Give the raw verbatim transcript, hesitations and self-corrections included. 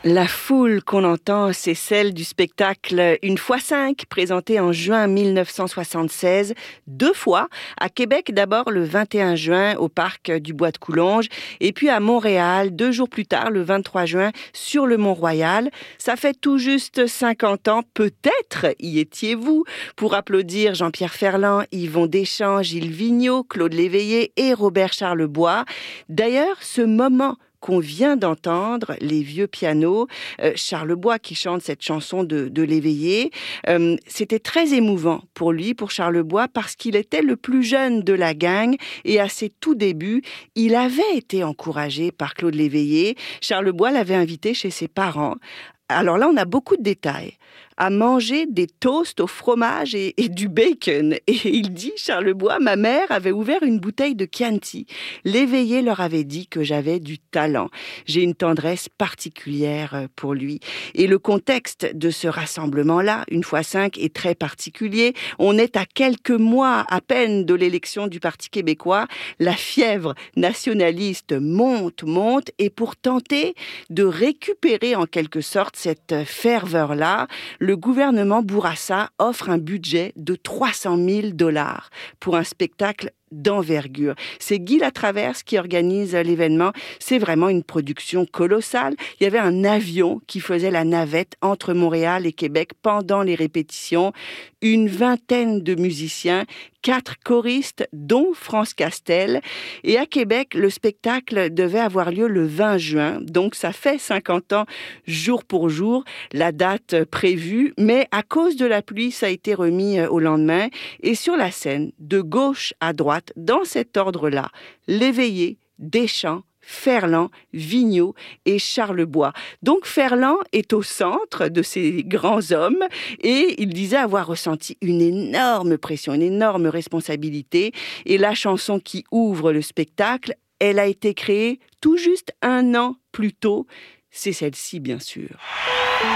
La foule qu'on entend, c'est celle du spectacle Une fois cinq, présenté en juin mille neuf cent soixante-seize, deux fois, à Québec d'abord le vingt et un juin au parc du Bois de Coulonges, et puis à Montréal deux jours plus tard, le vingt-trois juin, sur le Mont-Royal. Ça fait tout juste cinquante ans, peut-être y étiez-vous, pour applaudir Jean-Pierre Ferland, Yvon Deschamps, Gilles Vigneault, Claude Léveillé et Robert Charlebois. D'ailleurs, ce moment qu'on vient d'entendre, les vieux pianos, euh, Charlebois qui chante cette chanson de, de Léveillé, euh, c'était très émouvant pour lui, pour Charlebois, parce qu'il était le plus jeune de la gang et à ses tout débuts, il avait été encouragé par Claude Léveillé. Charlebois l'avait invité chez ses parents. Alors là, on a beaucoup de détails. À manger des toasts au fromage et, et du bacon. Et il dit, Charlebois, ma mère avait ouvert une bouteille de Chianti. Léveillé leur avait dit que j'avais du talent. J'ai une tendresse particulière pour lui. Et le contexte de ce rassemblement-là, une fois cinq, est très particulier. On est à quelques mois à peine de l'élection du Parti québécois. La fièvre nationaliste monte, monte. Et pour tenter de récupérer en quelque sorte cette ferveur-là, le gouvernement Bourassa offre un budget de trois cent mille dollars pour un spectacle d'envergure. C'est Guy Latraverse qui organise l'événement. C'est vraiment une production colossale. Il y avait un avion qui faisait la navette entre Montréal et Québec pendant les répétitions. Une vingtaine de musiciens, quatre choristes, dont France Castel. Et à Québec, le spectacle devait avoir lieu le vingt juin. Donc, ça fait cinquante ans, jour pour jour, la date prévue. Mais à cause de la pluie, ça a été remis au lendemain. Et sur la scène, de gauche à droite, dans cet ordre-là, Léveillé, Deschamps, Ferland, Vigneault et Charlebois. Donc Ferland est au centre de ces grands hommes et il disait avoir ressenti une énorme pression, une énorme responsabilité. Et la chanson qui ouvre le spectacle, elle a été créée tout juste un an plus tôt. C'est celle-ci, bien sûr.